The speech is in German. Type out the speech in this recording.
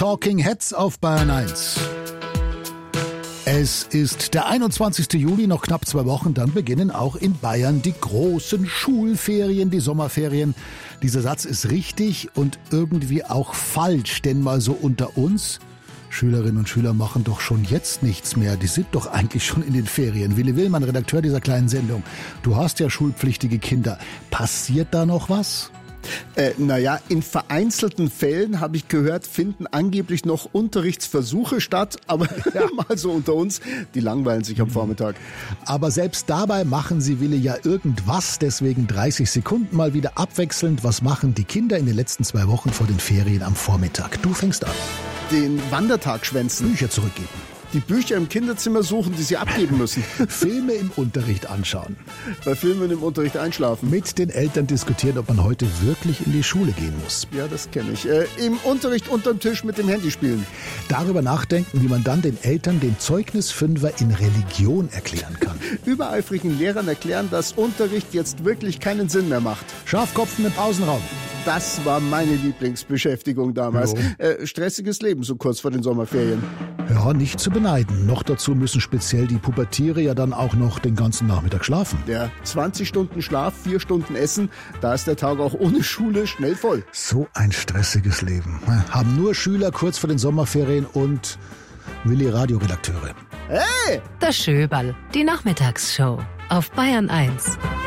Talking Heads auf Bayern 1. Es ist der 21. Juli, noch knapp 2 Wochen, dann beginnen auch in Bayern die großen Schulferien, die Sommerferien. Dieser Satz ist richtig und irgendwie auch falsch, denn mal so unter uns, Schülerinnen und Schüler machen doch schon jetzt nichts mehr. Die sind doch eigentlich schon in den Ferien. Willi Willmann, Redakteur dieser kleinen Sendung. Du hast ja schulpflichtige Kinder. Passiert da noch was? In vereinzelten Fällen, habe ich gehört, finden angeblich noch Unterrichtsversuche statt. Aber mal so unter uns, die langweilen sich am Vormittag. Aber selbst dabei machen sie, Willi, ja irgendwas. Deswegen 30 Sekunden mal wieder abwechselnd. Was machen die Kinder in den letzten 2 Wochen vor den Ferien am Vormittag? Du fängst an. Den Wandertag schwänzen. Bücher zurückgeben. Die Bücher im Kinderzimmer suchen, die sie abgeben müssen. Filme im Unterricht anschauen. Bei Filmen im Unterricht einschlafen. Mit den Eltern diskutieren, ob man heute wirklich in die Schule gehen muss. Ja, das kenne ich. Im Unterricht unterm Tisch mit dem Handy spielen. Darüber nachdenken, wie man dann den Eltern den Zeugnisfünfer in Religion erklären kann. Übereifrigen Lehrern erklären, dass Unterricht jetzt wirklich keinen Sinn mehr macht. Schafkopfen im Pausenraum. Das war meine Lieblingsbeschäftigung damals. Stressiges Leben so kurz vor den Sommerferien. Ja, nicht zu beneiden. Noch dazu müssen speziell die Pubertiere ja dann auch noch den ganzen Nachmittag schlafen. Ja, 20 Stunden Schlaf, 4 Stunden Essen, da ist der Tag auch ohne Schule schnell voll. So ein stressiges Leben. Haben nur Schüler kurz vor den Sommerferien und Willi Radioredakteure. Hey! Das Schöberl, die Nachmittagsshow auf Bayern 1.